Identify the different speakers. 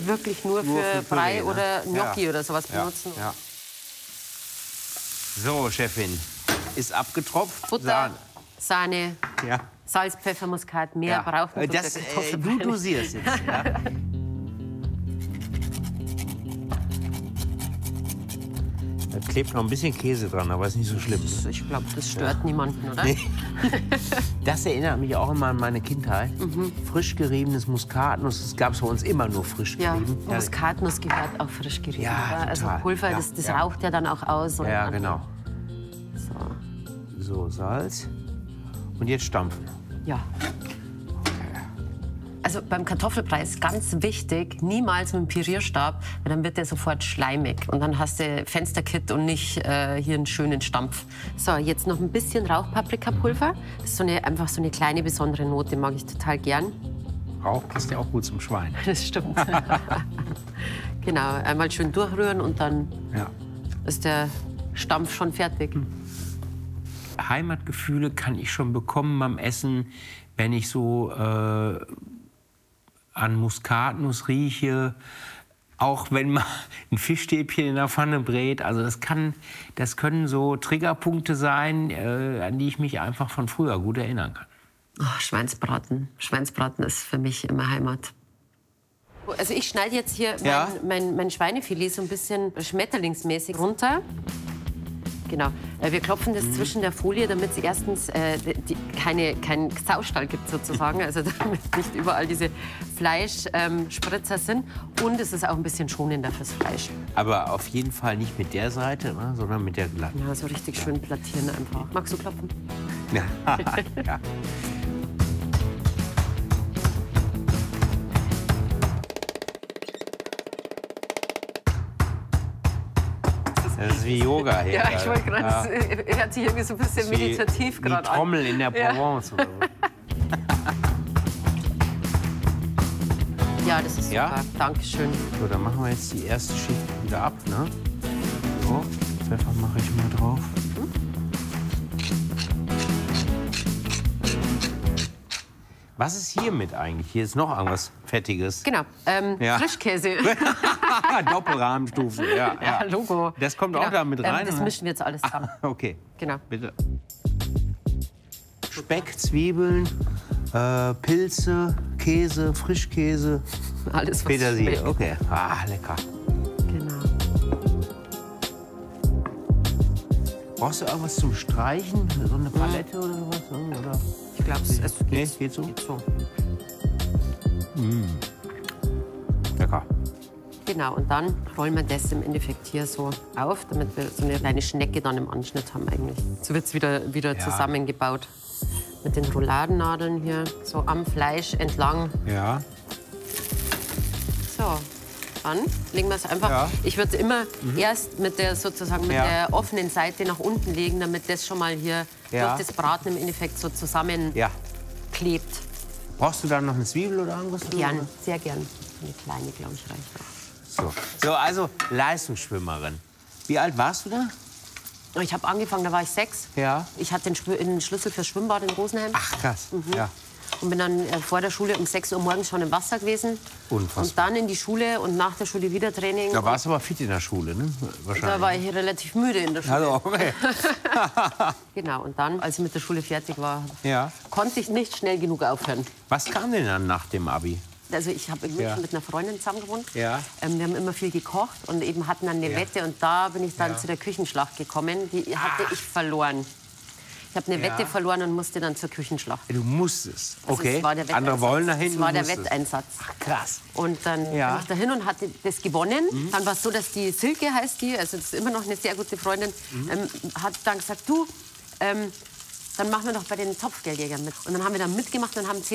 Speaker 1: Wirklich nur für Brei
Speaker 2: Püree,
Speaker 1: oder Gnocchi
Speaker 2: ja.
Speaker 1: oder sowas benutzen.
Speaker 2: Ja. So, Chefin, ist abgetropft.
Speaker 1: Butter, Sahne,
Speaker 2: Ja.
Speaker 1: Salz, Pfeffer, Muskat. Mehr braucht man
Speaker 2: das, du dosierst jetzt. Ja. Da klebt noch ein bisschen Käse dran, aber ist nicht so schlimm. Ne?
Speaker 1: Ich glaube, das stört niemanden, oder?
Speaker 2: Nee. Das erinnert mich auch immer an meine Kindheit. Frisch geriebenes Muskatnuss, das gab es bei uns immer nur frisch
Speaker 1: Ja,
Speaker 2: gerieben.
Speaker 1: Muskatnuss gehört auch frisch gerieben.
Speaker 2: Ja,
Speaker 1: oder? Also
Speaker 2: total.
Speaker 1: Pulver,
Speaker 2: Ja,
Speaker 1: das
Speaker 2: ja.
Speaker 1: raucht ja dann auch aus. Und
Speaker 2: Ja,
Speaker 1: dann-
Speaker 2: genau.
Speaker 1: So.
Speaker 2: So, Salz. Und jetzt stampfen.
Speaker 1: Ja. Also beim Kartoffelbrei ist ganz wichtig, niemals mit dem Pürierstab, weil dann wird der sofort schleimig. Und dann hast du Fensterkit und nicht hier einen schönen Stampf. So, jetzt noch ein bisschen Rauchpaprikapulver. Das ist einfach so eine kleine besondere Note, mag ich total gern.
Speaker 2: Rauch passt ja auch gut zum Schwein.
Speaker 1: Das stimmt. Genau, einmal schön durchrühren und dann
Speaker 2: Ja.
Speaker 1: ist der Stampf schon fertig.
Speaker 2: Heimatgefühle kann ich schon bekommen beim Essen, wenn ich so an Muskatnuss rieche. Auch wenn man ein Fischstäbchen in der Pfanne brät. Also das können so Triggerpunkte sein, an die ich mich einfach von früher gut erinnern kann.
Speaker 1: Oh, Schweinsbraten. Schweinsbraten ist für mich immer Heimat. Also ich schneide jetzt hier mein Schweinefilet so ein bisschen schmetterlingsmäßig runter. Genau. Wir klopfen das zwischen der Folie, damit es erstens keinen Saustall gibt sozusagen, also damit nicht überall diese Fleischspritzer sind. Und es ist auch ein bisschen schonender fürs Fleisch.
Speaker 2: Aber auf jeden Fall nicht mit der Seite, ne, sondern mit der glatten.
Speaker 1: Ja, so richtig schön plattieren einfach. Magst du klopfen?
Speaker 2: Ja. Ja. Das ist wie Yoga hier.
Speaker 1: Ja, ich wollte gerade, es hört sich irgendwie so ein bisschen meditativ gerade an.
Speaker 2: Die Trommel in der Provence. Oder so.
Speaker 1: Ja, das ist super.
Speaker 2: Ja?
Speaker 1: Dankeschön.
Speaker 2: So, dann machen wir jetzt die erste Schicht wieder ab. Ne? So, Pfeffer mache ich mal drauf. Was ist hiermit eigentlich? Hier ist noch irgendwas Fettiges.
Speaker 1: Genau,
Speaker 2: Ja.
Speaker 1: Frischkäse.
Speaker 2: Doppelrahmenstufe, ja.
Speaker 1: Ja, Logo.
Speaker 2: Das kommt
Speaker 1: Genau.
Speaker 2: auch da mit rein?
Speaker 1: Das
Speaker 2: oder?
Speaker 1: mischen wir jetzt alles zusammen.
Speaker 2: Okay,
Speaker 1: Genau.
Speaker 2: bitte. Speck, Zwiebeln, Pilze, Käse, Frischkäse,
Speaker 1: Alles, was
Speaker 2: Petersilie.
Speaker 1: schmeckt.
Speaker 2: Okay, lecker.
Speaker 1: Genau.
Speaker 2: Brauchst du irgendwas zum Streichen? So eine Palette oder sowas? Oder?
Speaker 1: Ich glaube, es
Speaker 2: Nee, geht so?
Speaker 1: geht so.
Speaker 2: Lecker.
Speaker 1: Genau, und dann rollen wir das im Endeffekt hier so auf, damit wir so eine kleine Schnecke dann im Anschnitt haben eigentlich. So wird es wieder zusammengebaut. Mit den Rouladennadeln hier so am Fleisch entlang.
Speaker 2: Ja.
Speaker 1: So, dann legen wir es einfach.
Speaker 2: Ja.
Speaker 1: Ich würde immer erst mit der der offenen Seite nach unten legen, damit das schon mal hier durch das Braten im Endeffekt so zusammenklebt.
Speaker 2: Ja. Brauchst du da noch eine Zwiebel oder irgendwas?
Speaker 1: Gern, sehr gern. Eine kleine, glaube ich, reicht auch.
Speaker 2: So, also Leistungsschwimmerin. Wie alt warst du da?
Speaker 1: Ich habe angefangen, da war ich 6.
Speaker 2: Ja.
Speaker 1: Ich hatte den Schlüssel fürs Schwimmbad in Rosenheim.
Speaker 2: Ach, krass. Ja.
Speaker 1: Und bin dann vor der Schule um 6 Uhr morgens schon im Wasser gewesen.
Speaker 2: Unfassbar.
Speaker 1: Und dann in die Schule und nach der Schule wieder Training.
Speaker 2: Da warst du aber fit in der Schule, ne? Wahrscheinlich.
Speaker 1: Da war ich relativ müde in der Schule.
Speaker 2: Also, okay.
Speaker 1: Genau, und dann, als ich mit der Schule fertig war,
Speaker 2: Ja.
Speaker 1: konnte ich nicht schnell genug aufhören.
Speaker 2: Was kam denn dann nach dem Abi?
Speaker 1: Also ich habe in München mit einer Freundin zusammen gewohnt.
Speaker 2: Ja.
Speaker 1: Wir haben immer viel gekocht und eben hatten dann eine Wette. Und da bin ich dann zu der Küchenschlacht gekommen. Die hatte ich verloren. Ich habe eine Wette verloren und musste dann zur Küchenschlacht.
Speaker 2: Du musstest.
Speaker 1: Also
Speaker 2: Okay.
Speaker 1: es war der
Speaker 2: Andere wollen dahin.
Speaker 1: Das war der
Speaker 2: du musstest.
Speaker 1: Wetteinsatz.
Speaker 2: Ach, krass.
Speaker 1: Und dann bin ich dahin und hatte das gewonnen. Dann war es so, dass die Silke heißt die, also das ist immer noch eine sehr gute Freundin, hat dann gesagt, du, dann machen wir doch bei den Topfgeldjägern mit. Und dann haben wir da mitgemacht und haben